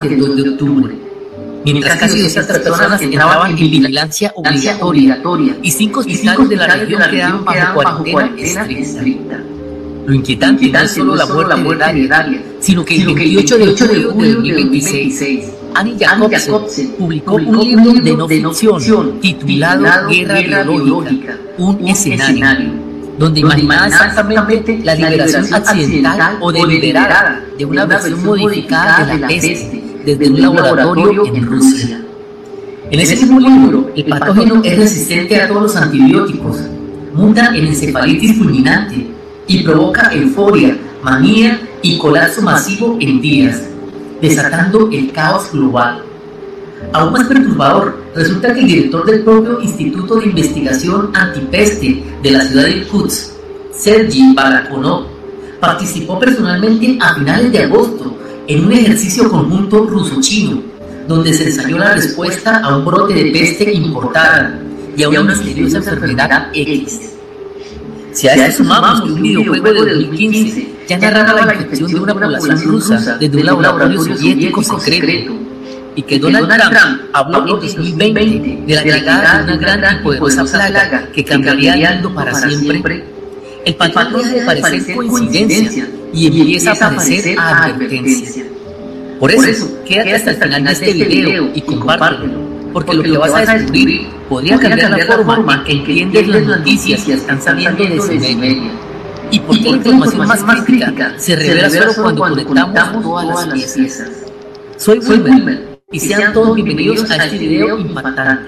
del 2 de octubre, mientras casi 200 personas entraban en vigilancia obligatoria y 5 hospitales de la región quedaban bajo cuarentena estricta. Lo inquietante no es solo la muerte de Dalia, sino que el 28 de julio de 2026, Annie Jacobsen publicó un libro de no ficción titulado Guerra Biológica, un escenario, donde imaginaba exactamente la liberación accidental o deliberada de una versión modificada de la peste desde un laboratorio en Rusia. En ese mismo libro, el patógeno es resistente a todos los antibióticos, muta en encefalitis fulminante y provoca euforia, manía y colapso masivo en días, desatando el caos global. Aún más perturbador, resulta que el director del propio Instituto de Investigación Antipeste de la ciudad de Irkutsk, Sergei Barakonov, participó personalmente a finales de agosto en un ejercicio conjunto ruso-chino, donde se ensayó la respuesta a un brote de peste importada y a una misteriosa enfermedad X. Si a eso sumamos que un videojuego de 2015 ya narraba la infección de una población rusa desde un laboratorio soviético secreto, y que Donald Trump habló en 2020 de la llegada de una gran y poderosa plaga que cambiaría el mundo para siempre, el patrón deja de parecer coincidencia y empieza a parecer advertencia. Por eso, quédate hasta el final de este video y compártelo, porque lo que vas a descubrir podría cambiar la forma en que entiendes las noticias que están saliendo de Siberia. Y por qué la información más crítica se revela solo cuando conectamos todas las piezas. Soy Wilmer, y sean todos bienvenidos a este video impactante.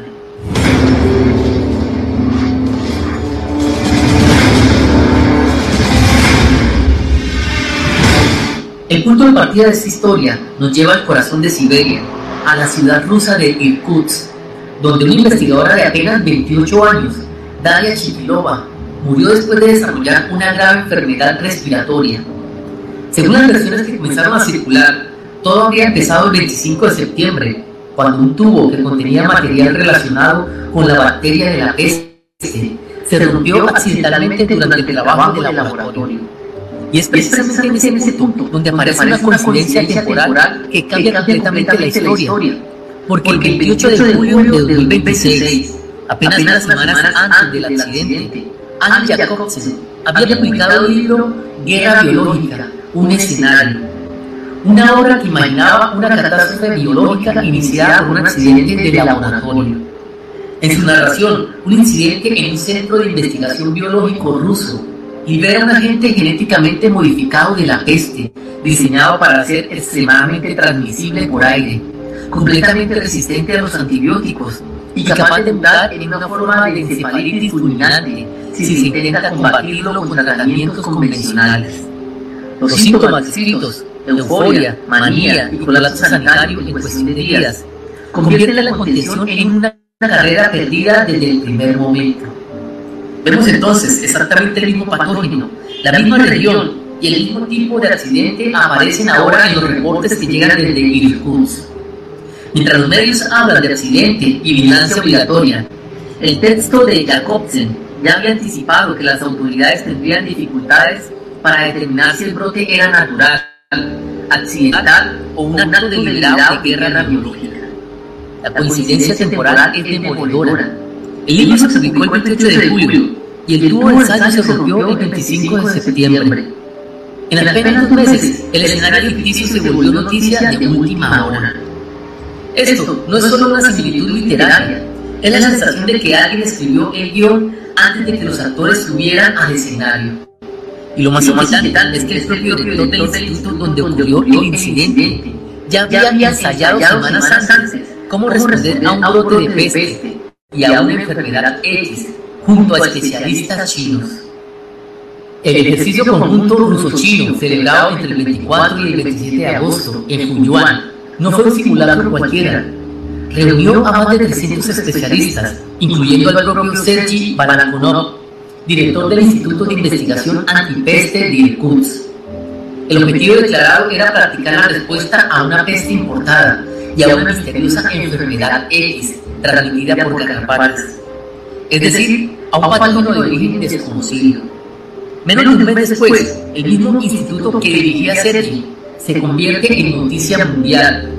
El punto de partida de esta historia nos lleva al corazón de Siberia, a la ciudad rusa de Irkutsk, donde una investigadora de apenas 28 años, Dalia Chipilova, murió después de desarrollar una grave enfermedad respiratoria. Según las versiones que comenzaron a circular, todo habría empezado el 25 de septiembre, cuando un tubo que contenía material relacionado con la bacteria de la peste se rompió accidentalmente durante el trabajo del laboratorio. Y es precisamente en ese punto donde aparece una coincidencia temporal que cambia completamente la historia, porque el 28 de julio de 2026, apenas unas semanas antes del accidente, Annie Jacobsen había publicado el libro Guerra Biológica, un escenario, una obra que imaginaba una catástrofe biológica iniciada por un accidente de laboratorio. En su narración, un incidente en un centro de investigación biológico ruso libera un agente genéticamente modificado de la peste, diseñado para ser extremadamente transmisible por aire, completamente resistente a los antibióticos y capaz de mutar en una forma de encefalitis fulminante si se intenta combatirlo con tratamientos convencionales. Los síntomas descritos, euforia, manía y colapso sanitario en cuestión de días, convierten la contención en una carrera perdida desde el primer momento. Vemos entonces exactamente el mismo patógeno, la misma región y el mismo tipo de accidente aparecen ahora en los reportes que llegan desde Irkutsk. Mientras los medios hablan de accidente y vigilancia obligatoria, el texto de Jacobsen ya había anticipado que las autoridades tendrían dificultades para determinar si el brote era natural, accidental o un acto deliberado de guerra biológica. La coincidencia temporal es demoledora. El libro se publicó el 28 de julio y el tubo de ensayo se rompió el 25 de septiembre. En apenas 2 meses, el escenario ficticio se volvió noticia de última hora. Esto no es solo una similitud literaria, es la sensación de que alguien escribió el guión antes de que los actores subieran al escenario. Y lo más importante es que el propio director del instituto donde ocurrió el incidente ya había ensayado semanas antes cómo responder a un brote de peste y a una enfermedad X junto a especialistas chinos. El ejercicio conjunto ruso-chino celebrado entre el 24 y el 27 de agosto en Fujian no fue un simulacro cualquiera. Reunió a más de 300 especialistas, incluyendo al propio Sergei Barakonov, director del Instituto de Investigación Antipeste de Irkutsk. El objetivo declarado era practicar la respuesta a una peste importada y a una misteriosa enfermedad X transmitida por garrapatas, es decir, a un patógeno de origen desconocido. Menos de un mes después, el mismo instituto que dirigía Sergei se convierte en noticia mundial